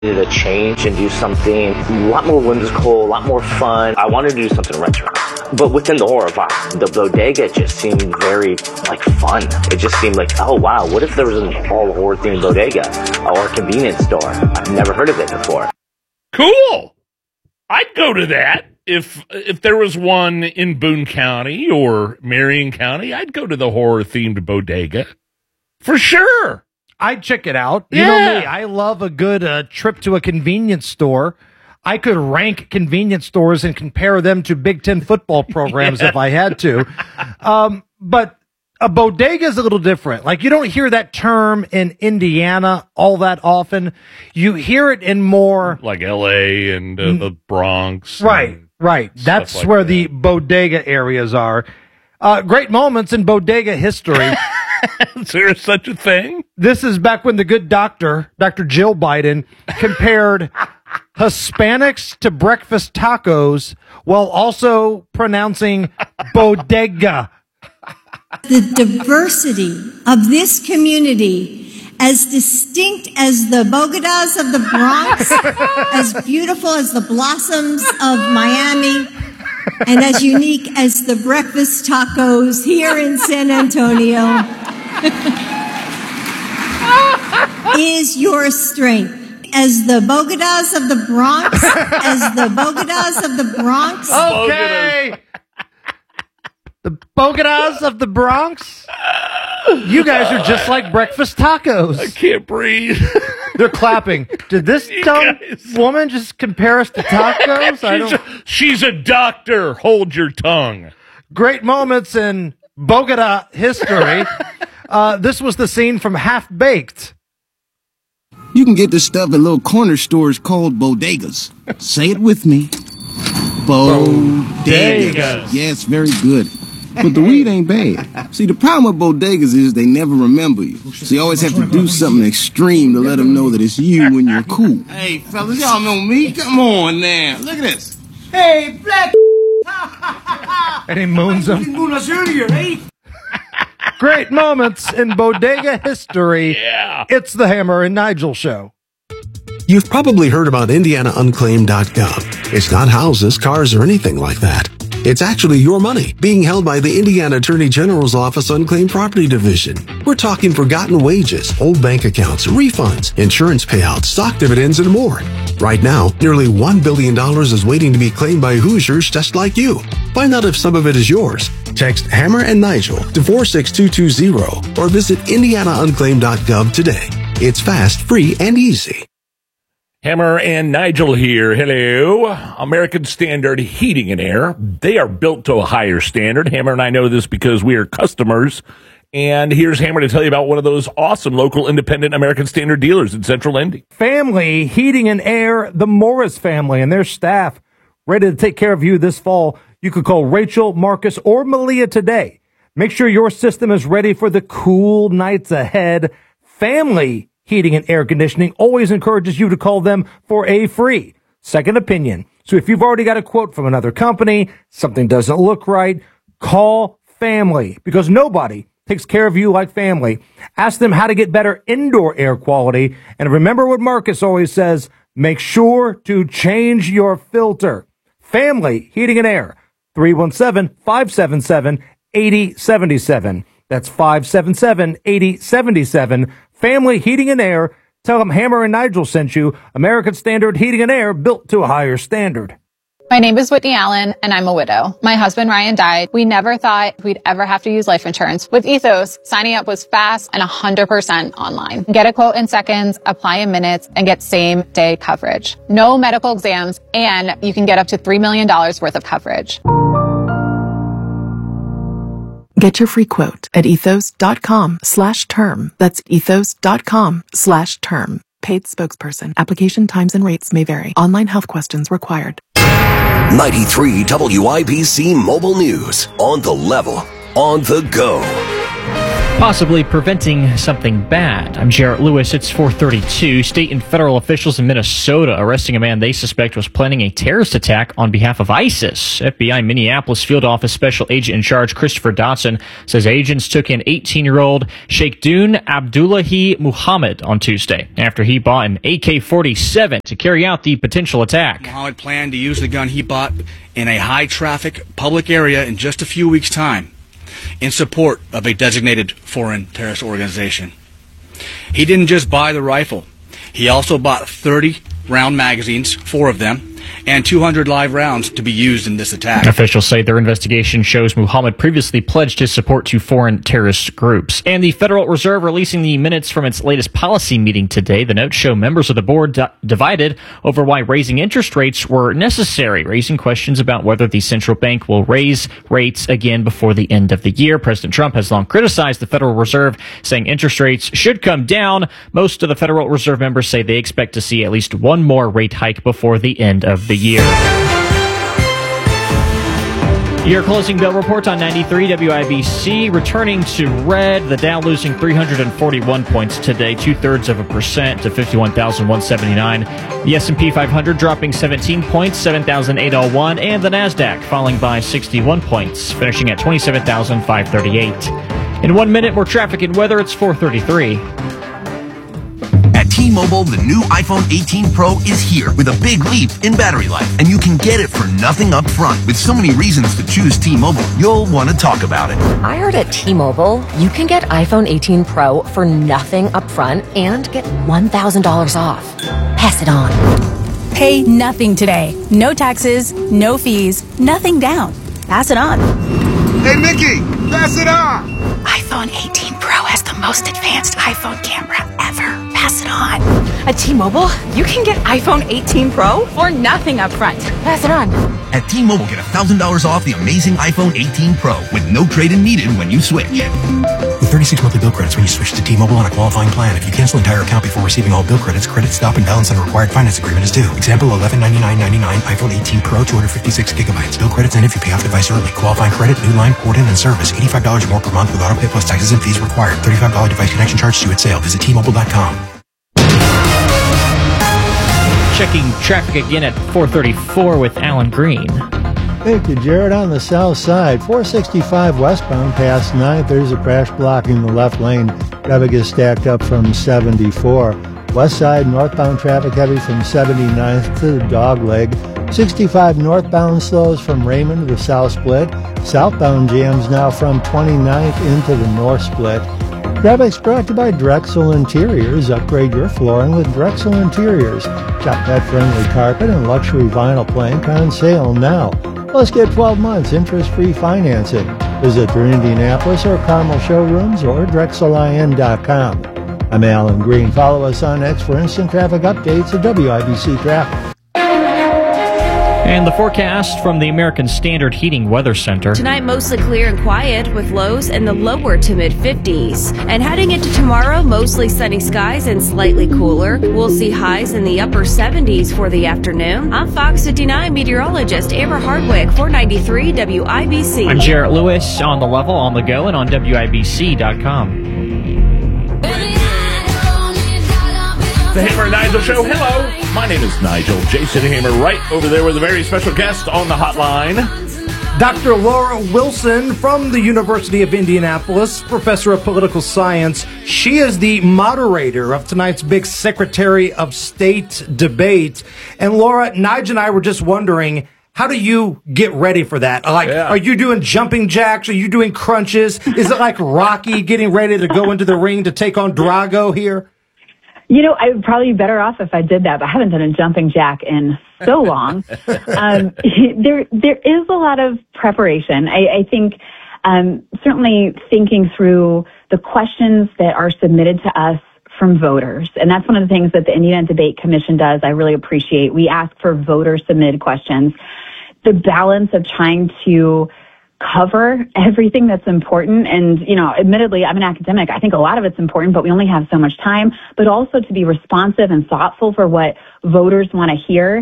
to change and do something a lot more whimsical, a lot more fun. I wanted to do something retro, but within the horror vibe. The bodega just seemed very fun. It just seemed like, oh wow, what if there was an all horror themed bodega or convenience store? I've never heard of it before. Cool. I'd go to that. If there was one in Boone County or Marion County, I'd go to the horror themed bodega for sure. I'd check it out. Yeah. You know me, I love a good trip to a convenience store. I could rank convenience stores and compare them to Big Ten football programs if I had to. But a bodega is a little different. Like, you don't hear that term in Indiana all that often. You hear it in more like L.A. and the Bronx. Right. That's like where that. the bodega areas are. Great moments in bodega history. Is there such a thing? This is back when the good doctor, Dr. Jill Biden, compared Hispanics to breakfast tacos while also pronouncing bodega. The diversity of this community, as distinct as the Bogotas of the Bronx, as beautiful as the blossoms of Miami, and as unique as the breakfast tacos here in San Antonio, is your strength. As the Bogotas of the Bronx, Okay. The Bogotas of the Bronx? You guys are just like breakfast tacos. I can't breathe. They're clapping. Did this dumb woman just compare us to tacos? She's a doctor. Hold your tongue. Great moments in Bogota history. This was the scene from Half Baked. You can get this stuff at little corner stores called bodegas. Say it with me. Bodegas. Yes, very good. But the weed ain't bad. See, the problem with bodegas is they never remember you. So you always have to do something extreme to let them know that it's you when you're cool. Hey, fellas, y'all know me? Come on now. Look at this. Hey, black. And he moons them. Great moments in bodega history. Yeah. It's the Hammer and Nigel Show. You've probably heard about IndianaUnclaimed.gov. It's not houses, cars, or anything like that. It's actually your money being held by the Indiana Attorney General's Office Unclaimed Property Division. We're talking forgotten wages, old bank accounts, refunds, insurance payouts, stock dividends, and more. Right now, nearly $1 billion is waiting to be claimed by Hoosiers just like you. Find out if some of it is yours. Text Hammer and Nigel to 46220 or visit IndianaUnclaimed.gov today. It's fast, free, and easy. Hammer and Nigel here. Hello. American Standard Heating and Air. They are built to a higher standard. Hammer and I know this because we are customers. And here's Hammer to tell you about one of those awesome local independent American Standard dealers in Central Indy. Family Heating and Air, the Morris family and their staff, ready to take care of you this fall. You could call Rachel, Marcus, or Malia today. Make sure your system is ready for the cool nights ahead. Family Heating and Air Conditioning always encourages you to call them for a free second opinion. So if you've already got a quote from another company, something doesn't look right, call Family, because nobody takes care of you like family. Ask them how to get better indoor air quality. And remember what Marcus always says, make sure to change your filter. Family Heating and Air, 317-577-8077. That's 577-8077. Family Heating and Air. Tell them Hammer and Nigel sent you. American Standard Heating and Air, built to a higher standard. My name is Whitney Allen, and I'm a widow. My husband, Ryan, died. We never thought we'd ever have to use life insurance. With Ethos, signing up was fast and 100% online. Get a quote in seconds, apply in minutes, and get same-day coverage. No medical exams, and you can get up to $3 million worth of coverage. Get your free quote at ethos.com/term. That's ethos.com/term. Paid spokesperson. Application times and rates may vary. Online health questions required. 93 WIBC Mobile News. On the level. On the go. Possibly preventing something bad. I'm Jarrett Lewis. It's 4:32. State and federal officials in Minnesota arresting a man they suspect was planning a terrorist attack on behalf of ISIS. FBI Minneapolis Field Office Special Agent in Charge Christopher Dotson says agents took an 18-year-old Sheikh Dune Abdullahi Muhammad on Tuesday after he bought an AK-47 to carry out the potential attack. Muhammad planned to use the gun he bought in a high-traffic public area in just a few weeks' time, in support of a designated foreign terrorist organization. He didn't just buy the rifle. He also bought 30 round magazines, 4 of them, and 200 live rounds to be used in this attack. Officials say their investigation shows Muhammad previously pledged his support to foreign terrorist groups. And the Federal Reserve releasing the minutes from its latest policy meeting today. The notes show members of the board divided over why raising interest rates were necessary, raising questions about whether the central bank will raise rates again before the end of the year. President Trump has long criticized the Federal Reserve, saying interest rates should come down. Most of the Federal Reserve members say they expect to see at least one more rate hike before the end of the year. Your closing bell report on 93 WIBC. Returning to red, the Dow losing 341 points today, 0.2% to 51,179. The S&P 500 dropping 17 points, 7,801, and the Nasdaq falling by 61 points, finishing at 27,538. In 1 minute, more traffic and weather. It's 4:33. At T-Mobile, the new iPhone 18 Pro is here with a big leap in battery life, and you can get it for nothing up front. With so many reasons to choose T-Mobile, you'll want to talk about it. I heard at T-Mobile, you can get iPhone 18 Pro for nothing up front and get $1,000 off. Pass it on. Pay nothing today. No taxes, no fees, nothing down. Pass it on. Hey, Mickey, pass it on. iPhone 18 Pro has the most advanced iPhone camera ever. Pass it on. At T-Mobile, you can get iPhone 18 Pro for nothing up front. Pass it on. At T-Mobile, get $1,000 off the amazing iPhone 18 Pro with no trade-in needed when you switch. With 36 monthly bill credits when you switch to T-Mobile on a qualifying plan. If you cancel an entire account before receiving all bill credits, credit stop and balance on a required finance agreement is due. Example, $1199.99 iPhone 18 Pro, 256 gigabytes. Bill credits end if you pay off device early. Qualifying credit, new line, port in, and service. $85 more per month with auto pay plus taxes and fees required. $35 device connection charge due at sale. Visit T-Mobile.com. Checking traffic again at 4:34 with Alan Green. Thank you, Jared. On the south side, 465 westbound past 9th, there's a crash blocking the left lane. Traffic is stacked up from 74. West side, northbound traffic heavy from 79th to the dog leg. 65 northbound slows from Raymond to the south split. Southbound jams now from 29th into the north split. Traffic's brought to you by Drexel Interiors. Upgrade your flooring with Drexel Interiors. Shop pet-friendly carpet and luxury vinyl plank on sale now. Plus get 12 months interest-free financing. Visit their Indianapolis or Carmel showrooms or DrexelIN.com. I'm Alan Green. Follow us on X for instant traffic updates at WIBC Traffic. And the forecast from the American Standard Heating Weather Center. Tonight, mostly clear and quiet with lows in the lower to mid-50s. And heading into tomorrow, mostly sunny skies and slightly cooler. We'll see highs in the upper 70s for the afternoon. I'm Fox 59 meteorologist Amber Hardwick, 493 WIBC. I'm Jarrett Lewis, on the level, on the go, and on WIBC.com. The Hammer and Nigel Show. Hello. My name is Nigel. Jason Hammer right over there with a very special guest on the hotline. Dr. Laura Wilson from the University of Indianapolis, professor of political science. She is the moderator of tonight's big Secretary of State debate. And Laura, Nigel and I were just wondering, how do you get ready for that? Are you doing jumping jacks? Are you doing crunches? Is it like Rocky getting ready to go into the ring to take on Drago here? You know, I would probably be better off if I did that, but I haven't done a jumping jack in so long. There is a lot of preparation. I think certainly thinking through the questions that are submitted to us from voters, and that's one of the things that the Indiana Debate Commission does. I really appreciate. We ask for voter-submitted questions. The balance of trying to cover everything that's important. And, you know, admittedly, I'm an academic. I think a lot of it's important, but we only have so much time. But also to be responsive and thoughtful for what voters want to hear.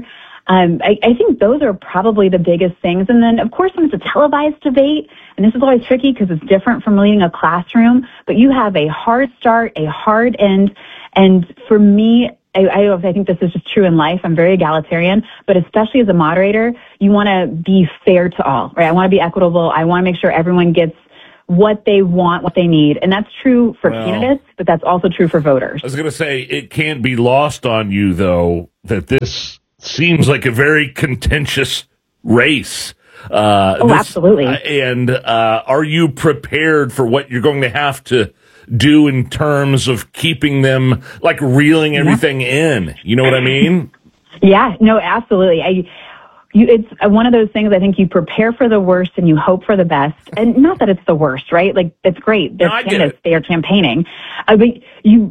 I think those are probably the biggest things. And then, of course, when it's a televised debate, and this is always tricky because it's different from leading a classroom, but you have a hard start, a hard end. And for me, I think this is just true in life. I'm very egalitarian, but especially as a moderator, you want to be fair to all, right? I want to be equitable. I want to make sure everyone gets what they want, what they need. And that's true for candidates, but that's also true for voters. I was going to say, it can't be lost on you, though, that this seems like a very contentious race. Absolutely. And are you prepared for what you're going to have to do in terms of keeping them, like, reeling everything in? You know what I mean? Yeah, no, absolutely. It's one of those things. I think you prepare for the worst and you hope for the best. And not that it's the worst, right? Like, it's great. They're candidates. They are campaigning. But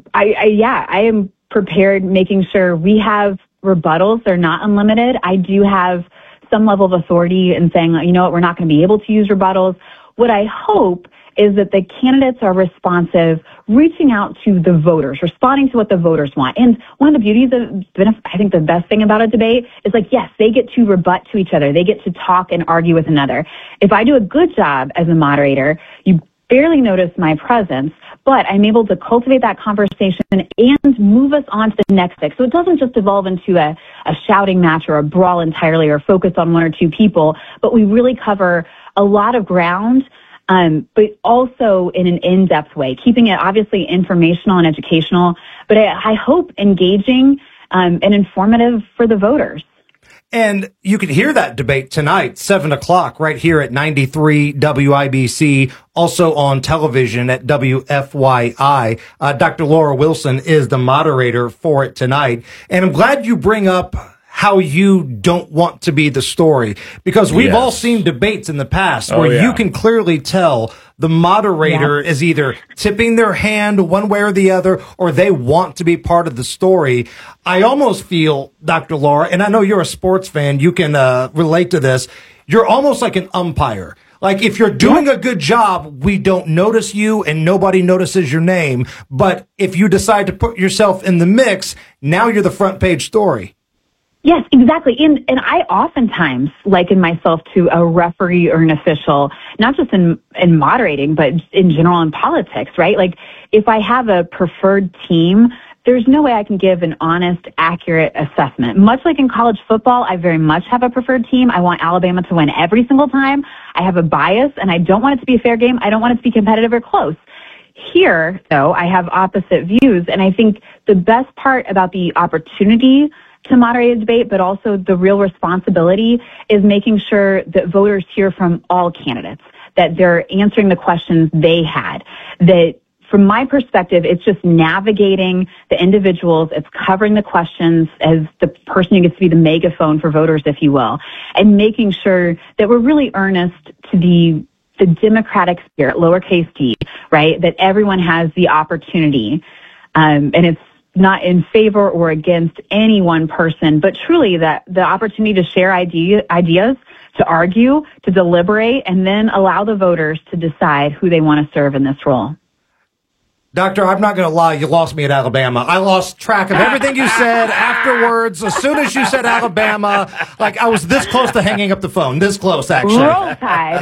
I am prepared, making sure we have rebuttals. They're not unlimited. I do have some level of authority in saying, you know what, we're not going to be able to use rebuttals. What I hope is that the candidates are responsive, reaching out to the voters, responding to what the voters want. And one of the beauties of, I think the best thing about a debate is, like, yes, they get to rebut to each other. They get to talk and argue with another. If I do a good job as a moderator, you barely notice my presence, but I'm able to cultivate that conversation and move us on to the next thing. So it doesn't just evolve into a shouting match or a brawl entirely or focus on one or two people, but we really cover a lot of ground, but also in an in-depth way, keeping it obviously informational and educational, but I hope engaging and informative for the voters. And you can hear that debate tonight, 7 o'clock, right here at 93 WIBC, also on television at WFYI. Dr. Laura Wilson is the moderator for it tonight. And I'm glad you bring up how you don't want to be the story, because we've all seen debates in the past where you can clearly tell the moderator is either tipping their hand one way or the other, or they want to be part of the story. I almost feel, Dr. Laura, and I know you're a sports fan, you can relate to this, you're almost like an umpire. Like, if you're doing a good job, we don't notice you and nobody notices your name. But if you decide to put yourself in the mix, now you're the front page story. Yes, exactly. And I oftentimes liken myself to a referee or an official, not just in moderating, but in general in politics, right? Like, if I have a preferred team, there's no way I can give an honest, accurate assessment. Much like in college football, I very much have a preferred team. I want Alabama to win every single time. I have a bias, and I don't want it to be a fair game. I don't want it to be competitive or close. Here, though, I have opposite views, and I think the best part about the opportunity to moderate a debate, but also the real responsibility, is making sure that voters hear from all candidates, that they're answering the questions they had, that from my perspective, it's just navigating the individuals, it's covering the questions as the person who gets to be the megaphone for voters, if you will, and making sure that we're really earnest to the democratic spirit, lowercase d, right, that everyone has the opportunity, and it's not in favor or against any one person, but truly that the opportunity to share ideas, to argue, to deliberate, and then allow the voters to decide who they want to serve in this role. Doctor, I'm not going to lie, you lost me at Alabama. I lost track of everything you said afterwards. As soon as you said Alabama, like, I was this close to hanging up the phone. This close, actually. Roll Tide.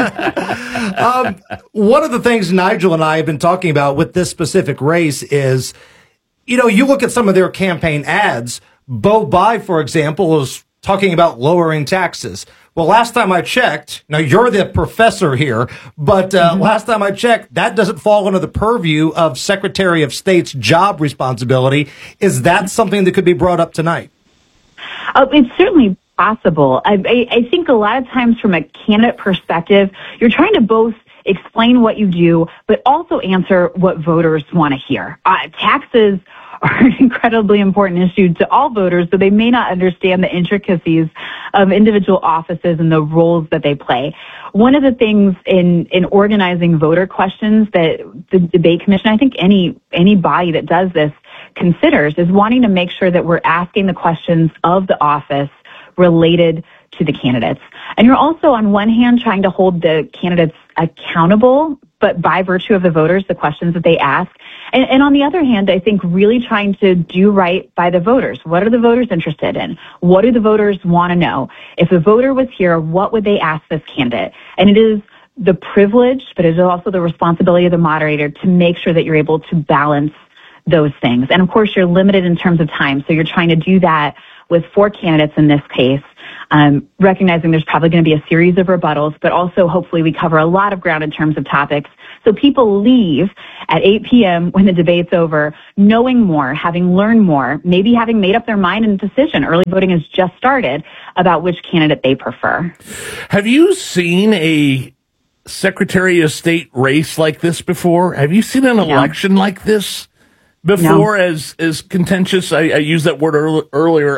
One of the things Nigel and I have been talking about with this specific race is, you know, you look at some of their campaign ads. Bo Bai, for example, is talking about lowering taxes. Well, last time I checked, now you're the professor here, but last time I checked, that doesn't fall under the purview of Secretary of State's job responsibility. Is that something that could be brought up tonight? It's certainly possible. I think a lot of times from a candidate perspective, you're trying to both explain what you do, but also answer what voters want to hear. Taxes are an incredibly important issue to all voters, so they may not understand the intricacies of individual offices and the roles that they play. One of the things in organizing voter questions that the Debate Commission, I think any body that does this, considers, is wanting to make sure that we're asking the questions of the office related to the candidates. And you're also, on one hand, trying to hold the candidates accountable, but by virtue of the voters, the questions that they ask. And on the other hand, I think really trying to do right by the voters. What are the voters interested in? What do the voters want to know? If a voter was here, what would they ask this candidate? And it is the privilege, but it is also the responsibility of the moderator to make sure that you're able to balance those things. And of course, you're limited in terms of time. So you're trying to do that with 4 candidates in this case, recognizing there's probably going to be a series of rebuttals, but also hopefully we cover a lot of ground in terms of topics. So people leave at 8 p.m. when the debate's over, knowing more, having learned more, maybe having made up their mind and decision. Early voting has just started about which candidate they prefer. Have you seen a Secretary of State race like this before? Have you seen an election like this before? No. As contentious? I used that word earlier.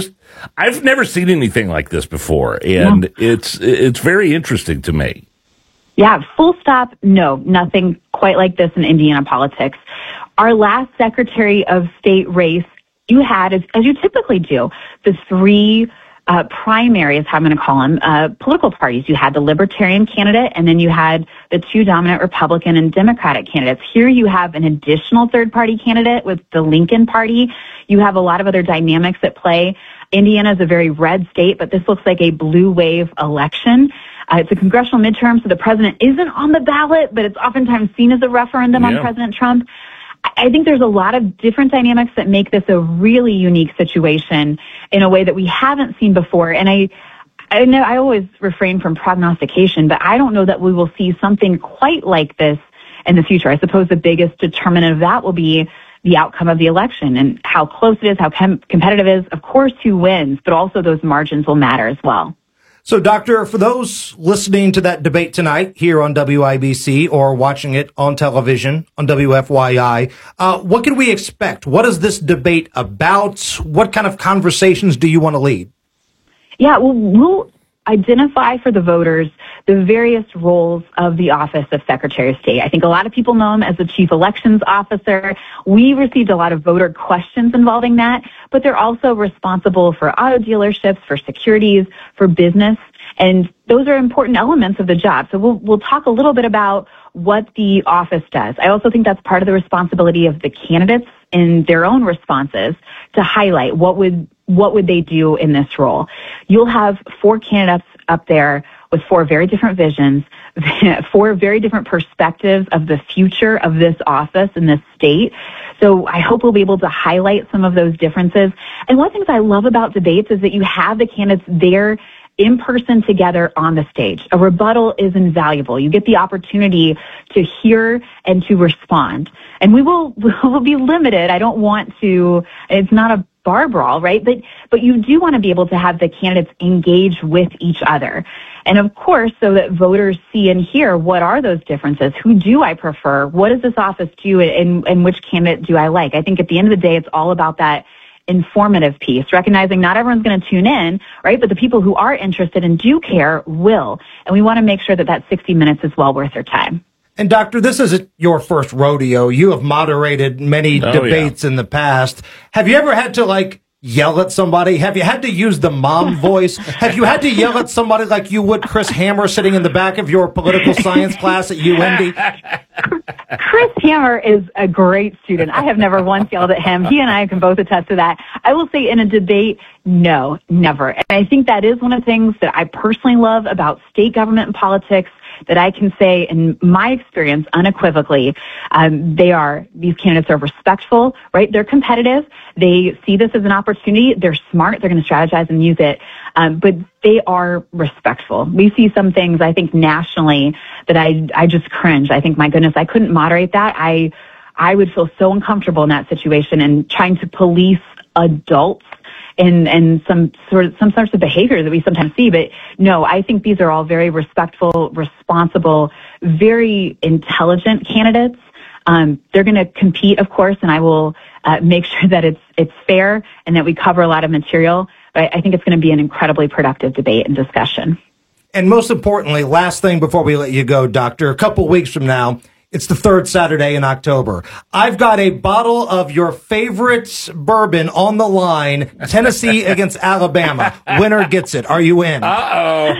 I've never seen anything like this before, and it's very interesting to me. Yeah, full stop, no, nothing quite like this in Indiana politics. Our last Secretary of State race, you had, as you typically do, the 3 primaries, how I'm going to call them, political parties. You had the Libertarian candidate, and then you had the 2 dominant Republican and Democratic candidates. Here you have an additional third-party candidate with the Lincoln Party. You have a lot of other dynamics at play. Indiana is a very red state, but this looks like a blue wave election. It's a congressional midterm, so the president isn't on the ballot, but it's oftentimes seen as a referendum on President Trump. I think there's a lot of different dynamics that make this a really unique situation in a way that we haven't seen before. And I know I always refrain from prognostication, but I don't know that we will see something quite like this in the future. I suppose the biggest determinant of that will be the outcome of the election and how close it is, how competitive it is. Of course, who wins, but also those margins will matter as well. So, Doctor, for those listening to that debate tonight here on WIBC or watching it on television on WFYI, what can we expect? What is this debate about? What kind of conversations do you want to lead? Yeah, well, we'll identify for the voters the various roles of the office of Secretary of State. I think a lot of people know him as the Chief Elections Officer. We received a lot of voter questions involving that, but they're also responsible for auto dealerships, for securities, for business, and those are important elements of the job. So we'll talk a little bit about what the office does. I also think that's part of the responsibility of the candidates in their own responses to highlight what would they do in this role. You'll have 4 candidates up there with 4 very different visions, 4 very different perspectives of the future of this office in this state. So I hope we'll be able to highlight some of those differences. And one of the things I love about debates is that you have the candidates there in person together on the stage. A rebuttal is invaluable. You get the opportunity to hear and to respond. And we'll be limited. I don't want to, it's not a bar brawl, right? But you do want to be able to have the candidates engage with each other. And of course, so that voters see and hear what are those differences? Who do I prefer? What does this office do and which candidate do I like? I think at the end of the day, it's all about that informative piece, recognizing not everyone's going to tune in, right? But the people who are interested and do care will. And we want to make sure that 60 minutes is well worth their time. And Doctor, this isn't your first rodeo. You have moderated many debates in the past. Have you ever had to yell at somebody? Have you had to use the mom voice? Have you had to yell at somebody like you would Chris Hammer sitting in the back of your political science class at UIndy? Chris Hammer is a great student. I have never once yelled at him. He and I can both attest to that. I will say in a debate, no, never. And I think that is one of the things that I personally love about state government and politics, that I can say in my experience unequivocally, these candidates are respectful, right? They're competitive. They see this as an opportunity. They're smart. They're going to strategize and use it. But they are respectful. We see some things, I think, nationally that I just cringe. I think, my goodness, I couldn't moderate that. I would feel so uncomfortable in that situation and trying to police adults and some sorts of behavior that we sometimes see. But no, I think these are all very respectful, responsible, very intelligent candidates. They're going to compete, of course, and I will make sure that it's fair and that we cover a lot of material. But I think it's going to be an incredibly productive debate and discussion. And most importantly, last thing before we let you go, Doctor, a couple weeks from now, it's the 3rd Saturday in October. I've got a bottle of your favorite bourbon on the line, Tennessee against Alabama. Winner gets it. Are you in? Uh-oh.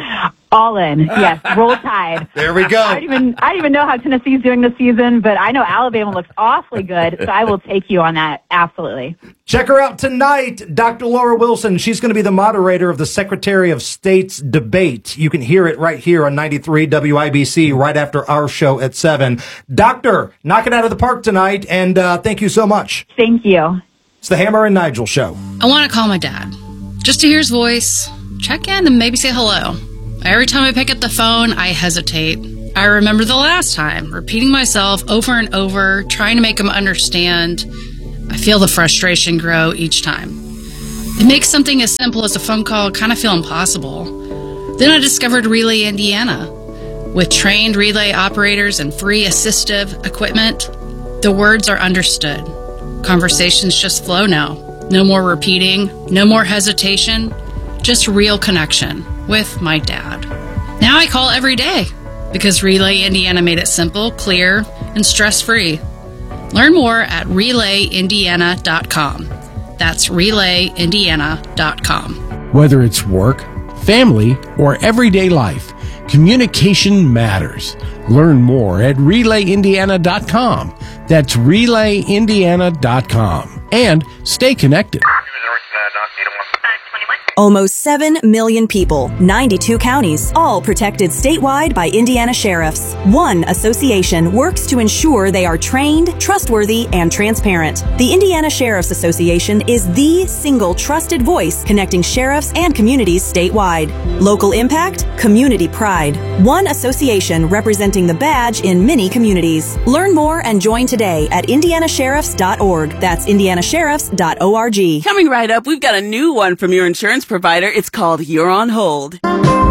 All in. Yes. Roll Tide. There we go. I don't even know how Tennessee's doing this season, but I know Alabama looks awfully good, so I will take you on that. Absolutely. Check her out tonight, Dr. Laura Wilson. She's going to be the moderator of the Secretary of State's debate. You can hear it right here on 93 WIBC right after our show at 7. Doctor, knock it out of the park tonight, and thank you so much. Thank you. It's the Hammer and Nigel Show. I want to call my dad, just to hear his voice, check in, and maybe say hello. Every time I pick up the phone, I hesitate. I remember the last time, repeating myself over and over, trying to make him understand. I feel the frustration grow each time. It makes something as simple as a phone call kind of feel impossible. Then I discovered Relay Indiana. With trained relay operators and free assistive equipment, the words are understood. Conversations just flow now. No more repeating, no more hesitation, just real connection with my dad. Now I call every day because Relay Indiana made it simple, clear, and stress-free. Learn more at relayindiana.com. That's relayindiana.com. Whether it's work, family, or everyday life, communication matters. Learn more at relayindiana.com. That's relayindiana.com. And stay connected. Almost 7 million people, 92 counties, all protected statewide by Indiana sheriffs. One association works to ensure they are trained, trustworthy, and transparent. The Indiana Sheriff's Association is the single trusted voice connecting sheriffs and communities statewide. Local impact, community pride. One association representing the badge in many communities. Learn more and join today at indianasheriffs.org. That's indianasheriffs.org. Coming right up, we've got a new one from your insurance provider. It's called You're on Hold.